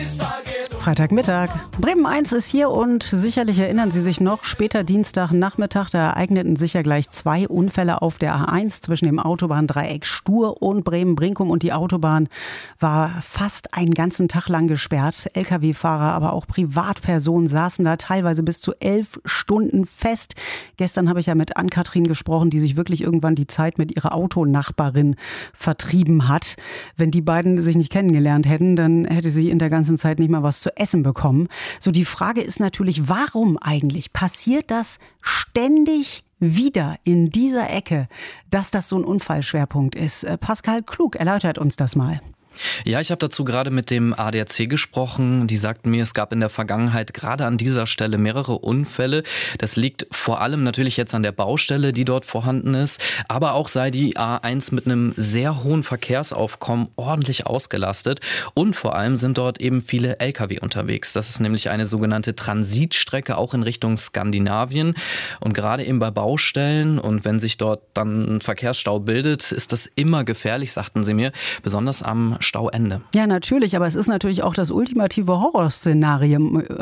Freitagmittag. Bremen 1 ist hier und sicherlich erinnern Sie sich noch, später Dienstagnachmittag, da ereigneten sich ja gleich 2 Unfälle auf der A1 zwischen dem Autobahndreieck Stur und Bremen-Brinkum und die Autobahn war fast einen ganzen Tag lang gesperrt. Lkw-Fahrer, aber auch Privatpersonen saßen da teilweise bis zu 11 Stunden fest. Gestern habe ich ja mit Ann-Kathrin gesprochen, die sich wirklich irgendwann die Zeit mit ihrer Autonachbarin vertrieben hat. Wenn die beiden sich nicht kennengelernt hätten, dann hätte sie in der ganzen Zeit nicht mal was zu essen bekommen. So, die Frage ist natürlich, warum eigentlich passiert das ständig wieder in dieser Ecke, dass das so ein Unfallschwerpunkt ist? Pascal Klug erläutert uns das mal. Ja, ich habe dazu gerade mit dem ADAC gesprochen. Die sagten mir, es gab in der Vergangenheit gerade an dieser Stelle mehrere Unfälle. Das liegt vor allem natürlich jetzt an der Baustelle, die dort vorhanden ist. Aber auch sei die A1 mit einem sehr hohen Verkehrsaufkommen ordentlich ausgelastet. Und vor allem sind dort eben viele Lkw unterwegs. Das ist nämlich eine sogenannte Transitstrecke, auch in Richtung Skandinavien. Und gerade eben bei Baustellen und wenn sich dort dann ein Verkehrsstau bildet, ist das immer gefährlich, sagten sie mir. Besonders am Stauende. Ja, natürlich, aber es ist natürlich auch das ultimative Horrorszenario.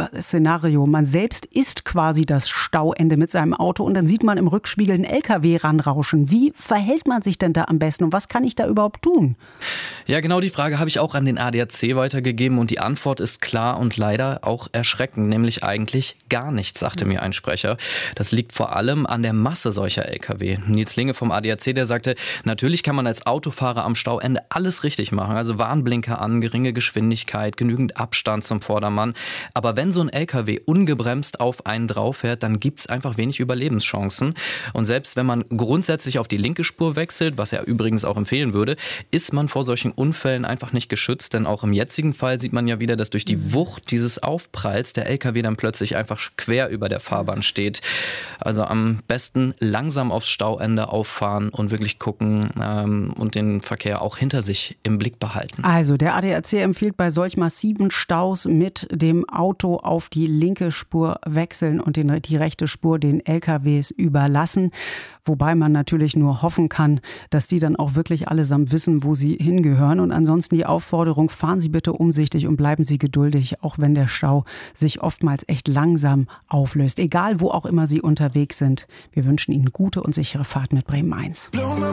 Man selbst ist quasi das Stauende mit seinem Auto und dann sieht man im Rückspiegel einen LKW ranrauschen. Wie verhält man sich denn da am besten und was kann ich da überhaupt tun? Ja, genau die Frage habe ich auch an den ADAC weitergegeben und die Antwort ist klar und leider auch erschreckend, nämlich eigentlich gar nichts, sagte mir ein Sprecher. Das liegt vor allem an der Masse solcher LKW. Nils Linge vom ADAC, der sagte, natürlich kann man als Autofahrer am Stauende alles richtig machen. Also Warnblinker an, geringe Geschwindigkeit, genügend Abstand zum Vordermann. Aber wenn so ein LKW ungebremst auf einen drauf fährt, dann gibt es einfach wenig Überlebenschancen. Und selbst wenn man grundsätzlich auf die linke Spur wechselt, was er übrigens auch empfehlen würde, ist man vor solchen Unfällen einfach nicht geschützt. Denn auch im jetzigen Fall sieht man ja wieder, dass durch die Wucht dieses Aufpralls der LKW dann plötzlich einfach quer über der Fahrbahn steht. Also am besten langsam aufs Stauende auffahren und wirklich gucken und den Verkehr auch hinter sich im Blick behalten. Also der ADAC empfiehlt bei solch massiven Staus mit dem Auto auf die linke Spur wechseln und die rechte Spur den LKWs überlassen. Wobei man natürlich nur hoffen kann, dass die dann auch wirklich allesamt wissen, wo sie hingehören. Und ansonsten die Aufforderung, fahren Sie bitte umsichtig und bleiben Sie geduldig, auch wenn der Stau sich oftmals echt langsam auflöst. Egal, wo auch immer Sie unterwegs sind. Wir wünschen Ihnen gute und sichere Fahrt mit Bremen 1.